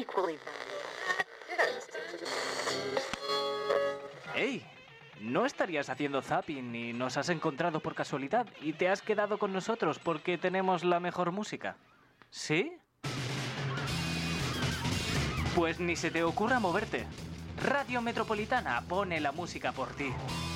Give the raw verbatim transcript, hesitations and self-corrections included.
equally ¡Ey! ¿No estarías haciendo zapping y nos has encontrado por casualidad y te has quedado con nosotros porque tenemos la mejor música? ¿Sí? Pues ni se te ocurra moverte. Radio Metropolitana pone la música por ti.